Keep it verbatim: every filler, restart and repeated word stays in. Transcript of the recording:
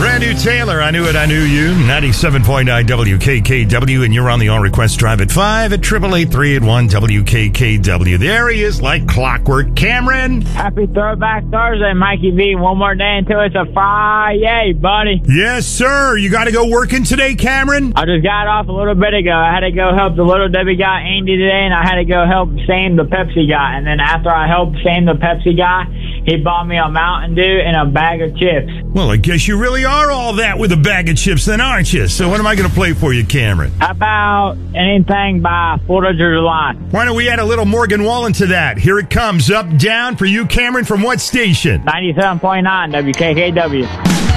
Brand new Taylor, I Knew It, I Knew You, ninety-seven point nine W K K W, and you're on the all-request drive at five at eight eight eight, three eight one, W K K W. There he is, like clockwork. Cameron. Happy Throwback Thursday, Mikey V. One more day until it's a Friday, buddy. Yes, sir. You got to go working today, Cameron? I just got off a little bit ago. I had to go help the Little Debbie guy, Andy, today, and I had to go help Sam, the Pepsi guy. And then after I helped Sam, the Pepsi guy, he bought me a Mountain Dew and a bag of chips. Well, I guess you really are all that with a bag of chips then, aren't you? So what am I going to play for you, Cameron? How about anything by Fourth of July? Why don't we add a little Morgan Wallen to that? Here it comes, up, down for you, Cameron, from what station? ninety-seven point nine W K K W.